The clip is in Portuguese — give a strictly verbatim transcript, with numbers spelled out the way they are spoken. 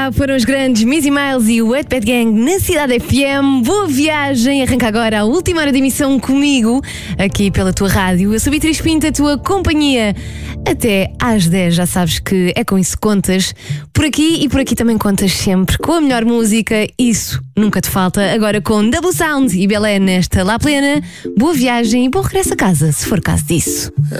cá foram os grandes Missy Miles e o Wet Bad Gang na Cidade F M. Boa viagem, arranca agora a última hora de emissão comigo, aqui pela tua rádio. Eu sou Beatriz Pinto, a tua companhia até às dez. Já sabes que é com isso que contas. Por aqui e por aqui também contas sempre com a melhor música, isso nunca te falta. Agora com Double Sound e Belé nesta La Plena. Boa viagem e bom regresso a casa, se for caso disso.